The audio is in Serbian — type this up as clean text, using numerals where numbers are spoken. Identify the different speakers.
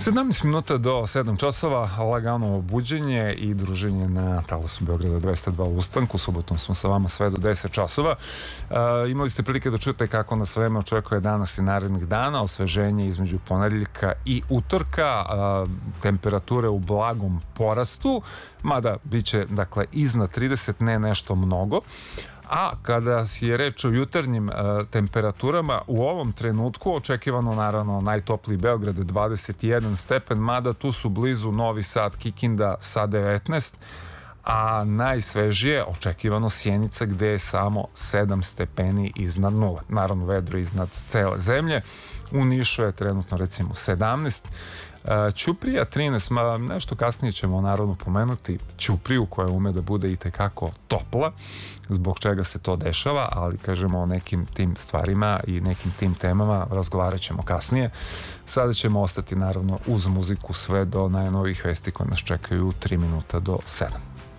Speaker 1: 17 minuta do 7 časova, lagano buđenje i druženje na talasu Beograda 202 u Ustanku. Subotom smo sa vama sve do 10 časova. Imali ste prilike da čujete kako nas vreme očekuje danas i narednih dana, osveženje između ponedeljka i utorka, temperature u blagom porastu, mada bit će dakle iznad 30, ne nešto mnogo. A kada je reč o jutarnjim temperaturama, u ovom trenutku očekivano naravno najtopliji Beograd 21 stepen, mada tu su blizu Novi Sad, Kikinda sa 19, a najsvežije očekivano Sjenica gde je samo 7 stepeni iznad nule. Naravno vedro iznad cele zemlje. U Nišu je trenutno recimo 17, Ćuprija 13, nešto kasnije ćemo naravno pomenuti Ćupriju koja ume da bude i tekako topla, zbog čega se to dešava, ali kažemo o nekim tim stvarima i nekim tim temama razgovarat ćemo kasnije. Sada ćemo ostati naravno uz muziku sve do najnovijih vesti koje nas čekaju 3 minuta do 7.